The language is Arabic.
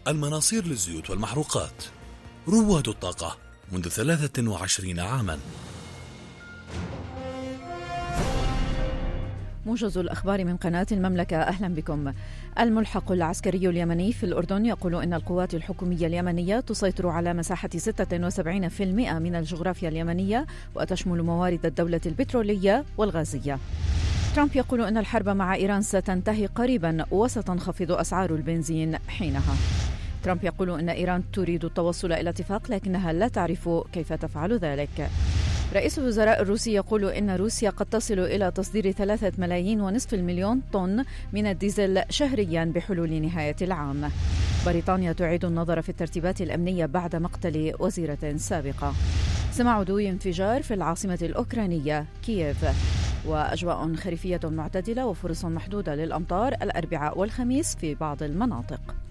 المناصير للزيوت والمحروقات، رواد الطاقة منذ 23 عاما. موجز الأخبار من قناة المملكة، أهلا بكم. الملحق العسكري اليمني في الأردن يقول إن القوات الحكومية اليمنية تسيطر على مساحة 76% من الجغرافيا اليمنية، وتشمل موارد الدولة البترولية والغازية. ترامب يقول إن الحرب مع إيران ستنتهي قريبا وستنخفض أسعار البنزين حينها. ترامب يقول إن إيران تريد التوصل إلى اتفاق لكنها لا تعرف كيف تفعل ذلك. رئيس الوزراء الروسي يقول إن روسيا قد تصل إلى تصدير 3.5 ملايين طن من الديزل شهريا بحلول نهاية العام. بريطانيا تعيد النظر في الترتيبات الأمنية بعد مقتل وزيرة سابقة. سمع دوي انفجار في العاصمة الأوكرانية كييف. وأجواء خريفية معتدلة وفرص محدودة للأمطار الأربعاء والخميس في بعض المناطق.